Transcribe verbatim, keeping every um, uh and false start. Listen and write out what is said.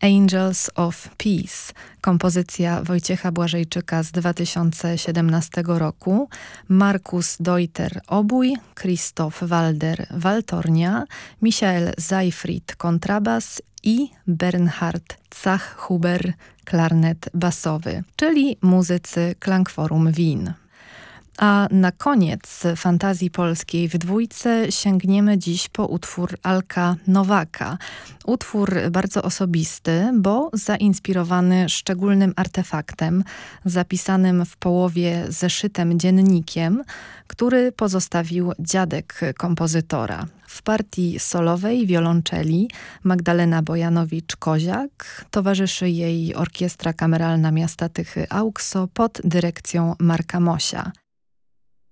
Angels of Peace, kompozycja Wojciecha Błażejczyka z dwa tysiące siedemnastego roku, Markus Deuter obój, Christoph Walder waltornia, Michael Seifried kontrabas i Bernhard Zach-Huber klarnet basowy, czyli muzycy Klangforum Wien. A na koniec fantazji polskiej w dwójce sięgniemy dziś po utwór Alka Nowaka. Utwór bardzo osobisty, bo zainspirowany szczególnym artefaktem, zapisanym w połowie zeszytem dziennikiem, który pozostawił dziadek kompozytora. W partii solowej wiolonczeli Magdalena Bojanowicz-Koziak, towarzyszy jej Orkiestra Kameralna Miasta Tychy Auxo pod dyrekcją Marka Mosia.